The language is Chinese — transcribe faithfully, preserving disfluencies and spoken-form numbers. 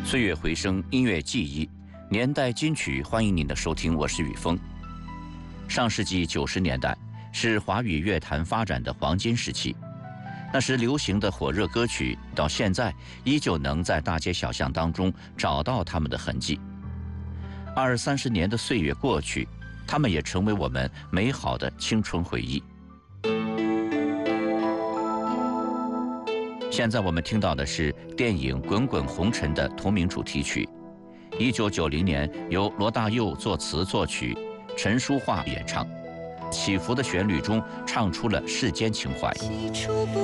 岁月回声，音乐记忆，年代金曲，欢迎您的收听，我是雨峰。上世纪九十年代是华语乐坛发展的黄金时期，那时流行的火热歌曲，到现在依旧能在大街小巷当中找到他们的痕迹。二三十年的岁月过去，他们也成为我们美好的青春回忆。现在我们听到的是电影《滚滚红尘》的同名主题曲，一九九零年由罗大佑作词作曲，陈淑桦演唱。起伏的旋律中唱出了世间情怀。